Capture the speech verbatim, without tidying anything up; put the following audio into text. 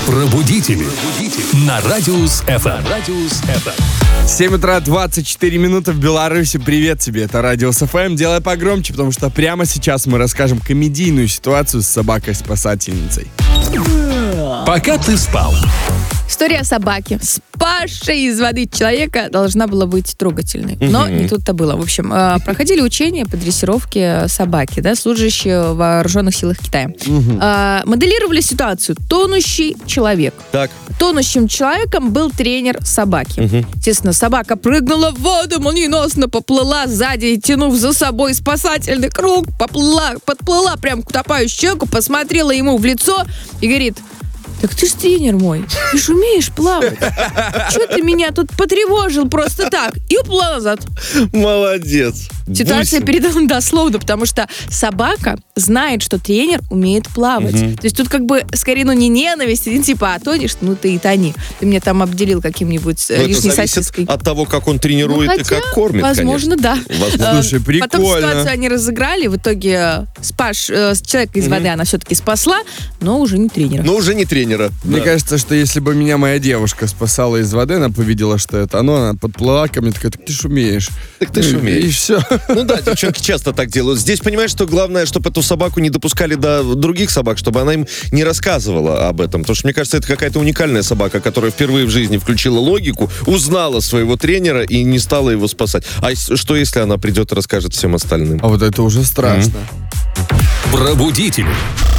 Пробудители. Пробудители. На Радиус эф эм. Радиус эф эм. семь утра двадцать четыре минуты в Беларуси. Привет тебе, это Радиус эф эм. Делай погромче, потому что прямо сейчас мы расскажем комедийную ситуацию с собакой-спасательницей. Пока ты спал. История о собаке, спасшей из воды человека, должна была быть трогательной. Но не тут-то было. В общем, э, проходили учения по дрессировке собаки, да, служащие в вооруженных силах Китая. Э, моделировали ситуацию. Тонущий человек. Так. Тонущим человеком был тренер собаки. Естественно, собака прыгнула в воду, молниеносно поплыла сзади, тянув за собой спасательный круг, поплыла, подплыла прям к утопающему человеку, посмотрела ему в лицо и говорит: так ты ж тренер мой, ты ж умеешь плавать. Чего ты меня тут потревожил просто так? И уплыла назад. Молодец. Ситуация Бусин. передана дословно, потому что собака знает, что тренер умеет плавать. Мгм. То есть тут как бы скорее, ну, не ненависть, не типа, а тонешь, ну ты и тони. Ты меня там обделил каким-нибудь Ну, э, это лишней зависит сосиской. от того, как он тренирует Ну, и хотя, как кормит, возможно, конечно. да. Возможно. Э, Слушай, прикольно. Потом ситуацию они разыграли, в итоге э, спаш, э, человека из воды она все-таки спасла, но уже не тренера. Но уже не тренера. Мне Да. кажется, что если бы меня моя девушка спасала из воды, она повидела, что это оно, она подплыла ко мне, такая: так ты ж умеешь. Так ты ж И- умеешь. И все. Ну да, девчонки часто так делают. Здесь, понимаешь, что главное, чтобы эту собаку не допускали до других собак, чтобы она им не рассказывала об этом. Потому что, мне кажется, это какая-то уникальная собака, которая впервые в жизни включила логику, узнала своего тренера и не стала его спасать. А с- что, если она придет и расскажет всем остальным? А вот это уже страшно. Пробудители.